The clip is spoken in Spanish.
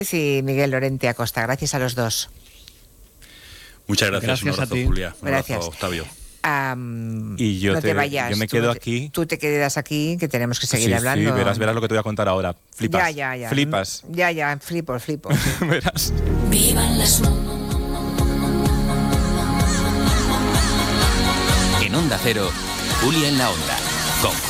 Sí, Miguel Lorente Acosta, gracias a los dos. Muchas gracias, un abrazo, Julia. Un Gracias. abrazo, Octavio. Y yo, no te vayas. Yo me quedo aquí. Tú te quedas aquí, que tenemos que seguir Sí, hablando. Sí, verás lo que te voy a contar ahora. Flipas. Ya. Flipas. Ya, flipo. Sí. Verás. Vivan las... En Onda Cero, Julia en la Onda, con